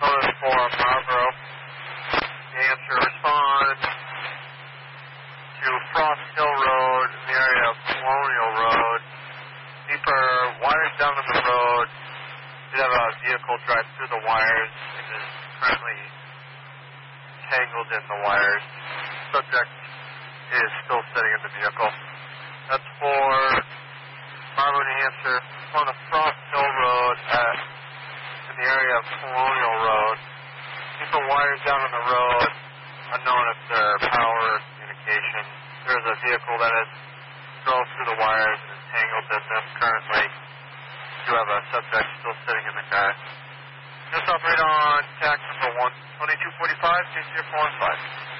Code for Marlboro. The answer respond to Frost Hill Road in the area of Colonial Road. Deeper wires down on the road. Did have a vehicle drive through the wires and is currently tangled in the wires. Subject is still sitting in the vehicle. That's for Bravo New Hampshire on the Frost Hill Road in the area of Colonial Road. Keep the wires down on the road, unknown if they're power or communication. There's a vehicle that has drove through the wires and is tangled in them currently. You have a subject still sitting in the car. Just operate on tax number 12245, CC 415.